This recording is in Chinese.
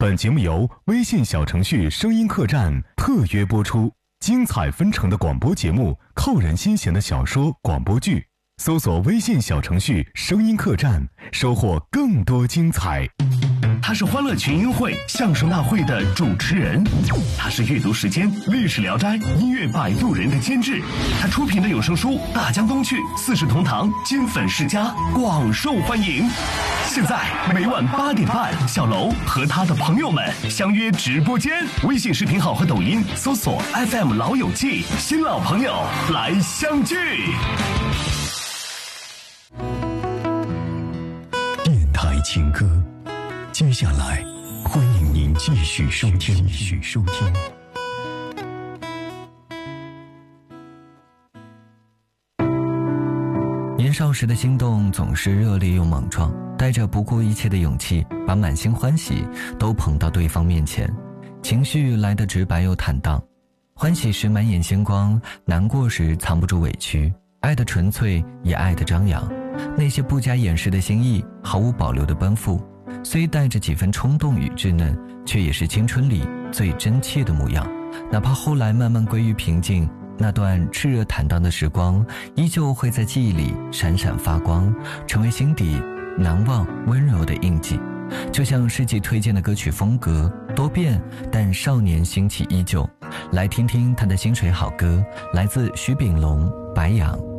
本节目由微信小程序声音客栈特约播出，精彩纷呈的广播节目，扣人心弦的小说广播剧，搜索微信小程序声音客栈，收获更多精彩。 他是欢乐群英会相声大会的主持人，他是阅读时间历史聊斋音乐摆渡人的监制，他出品的有声书《大江东去》四世同堂金粉世家广受欢迎。现在每晚8点半，小楼和他的朋友们相约直播间，微信视频号和抖音搜索 FM 老友记，新老朋友来相聚。 电台情歌，接下来欢迎您继续收听。 年少时的心动总是热烈又莽撞，带着不顾一切的勇气，把满心欢喜都捧到对方面前，情绪来得直白又坦荡。欢喜时满眼星光，难过时藏不住委屈，爱的纯粹也爱的张扬，那些不加掩饰的心意，毫无保留的奔赴，虽带着几分冲动与稚嫩，却也是青春里最真切的模样。哪怕后来慢慢归于平静，那段炽热坦荡的时光依旧会在记忆里闪闪发光，成为心底难忘温柔的印记。就像诗集推荐的歌曲风格多变，但少年兴起依旧。来听听他的薪水好歌，来自徐秉龙、白杨。